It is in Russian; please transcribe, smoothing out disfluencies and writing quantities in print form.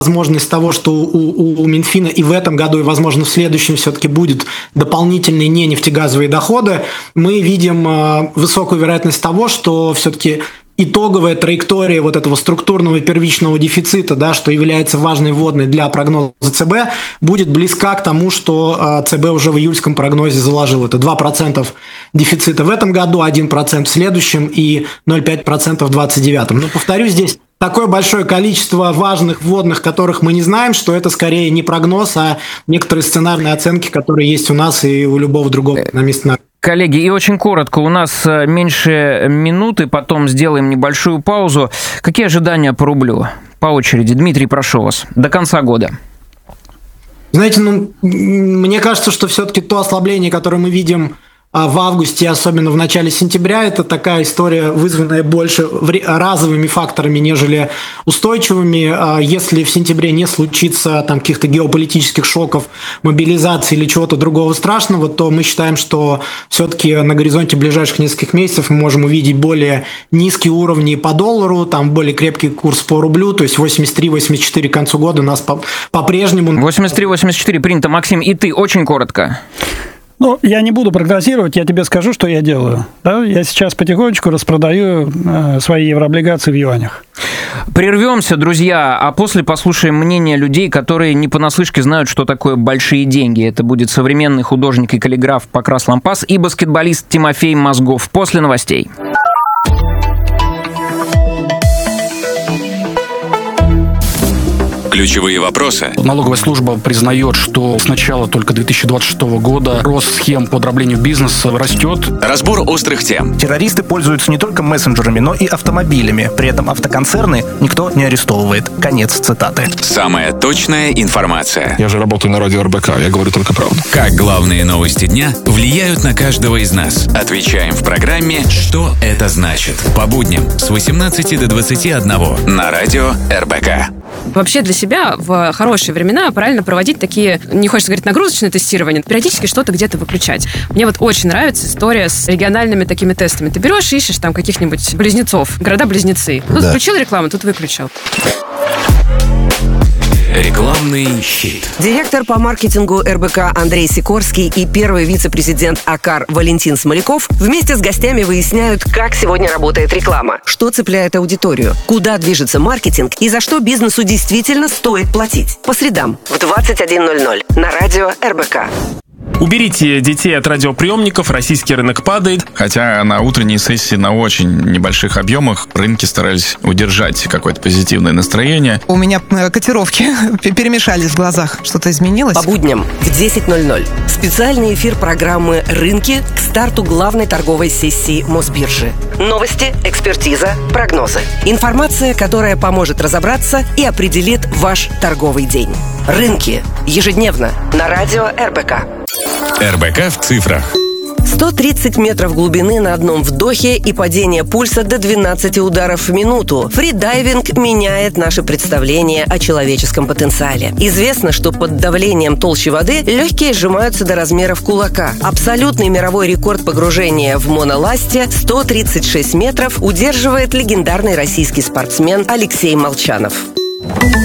возможность того, что у Минфина и в этом году, и, возможно, в следующем все-таки будет дополнительные не нефтегазовые доходы, мы видим высокую вероятность того, что все-таки итоговая траектория вот этого структурного первичного дефицита, да, что является важной вводной для прогноза ЦБ, будет близка к тому, что ЦБ уже в июльском прогнозе заложил. Это 2% дефицита в этом году, 1% в следующем и 0,5% в 2029. Но, повторюсь, здесь такое большое количество важных вводных, которых мы не знаем, что это скорее не прогноз, а некоторые сценарные оценки, которые есть у нас и у любого другого экономиста. Коллеги, и очень коротко, у нас меньше минуты, потом сделаем небольшую паузу. Какие ожидания по рублю? По очереди. Дмитрий, прошу вас. До конца года. Знаете, мне кажется, что все-таки то ослабление, которое мы видим в августе, особенно в начале сентября, это такая история, вызванная больше разовыми факторами, нежели устойчивыми. Если в сентябре не случится там каких-то геополитических шоков, мобилизации или чего-то другого страшного, то мы считаем, что все-таки на горизонте ближайших нескольких месяцев мы можем увидеть более низкие уровни по доллару, там более крепкий курс по рублю, то есть 83-84 к концу года у нас по-прежнему... 83-84 принято. Максим, и ты очень коротко. Ну, я не буду прогнозировать, я тебе скажу, что я делаю. Да? Я сейчас потихонечку распродаю свои еврооблигации в юанях. Прервемся, друзья, а после послушаем мнение людей, которые не понаслышке знают, что такое большие деньги. Это будет современный художник и каллиграф Покрас Лампас и баскетболист Тимофей Мозгов. После новостей. Ключевые вопросы. Налоговая служба признает, что с начала только 2026 года рост схем по дроблению бизнеса растет. Разбор острых тем. Террористы пользуются не только мессенджерами, но и автомобилями. При этом автоконцерны никто не арестовывает. Конец цитаты. Самая точная информация. Я же работаю на радио РБК, я говорю только правду. Как главные новости дня влияют на каждого из нас. Отвечаем в программе «Что это значит?» По будням с 18 до 21 на радио РБК. Вообще для себя в хорошие времена правильно проводить такие, не хочется говорить нагрузочные тестирования, периодически что-то где-то выключать. Мне вот очень нравится история с региональными такими тестами. Ты берешь, ищешь там каких-нибудь близнецов, города-близнецы. Тут включил рекламу, тут выключил. Рекламный щит. Директор по маркетингу РБК Андрей Сикорский и первый вице-президент АКАР Валентин Смоляков вместе с гостями выясняют, как сегодня работает реклама, что цепляет аудиторию, куда движется маркетинг и за что бизнесу действительно стоит платить. По средам в 21:00 на радио РБК. Уберите детей от радиоприемников, российский рынок падает. Хотя на утренней сессии на очень небольших объемах рынки старались удержать какое-то позитивное настроение. У меня котировки перемешались в глазах. Что-то изменилось? По будням в 10:00 специальный эфир программы «Рынки» к старту главной торговой сессии Мосбиржи. Новости, экспертиза, прогнозы. Информация, которая поможет разобраться и определит ваш торговый день. «Рынки» ежедневно на радио РБК. РБК в цифрах. 130 метров глубины на одном вдохе и падение пульса до 12 ударов в минуту. Фридайвинг меняет наше представление о человеческом потенциале. Известно, что под давлением толщи воды легкие сжимаются до размеров кулака. Абсолютный мировой рекорд погружения в моноласте 136 метров удерживает легендарный российский спортсмен Алексей Молчанов.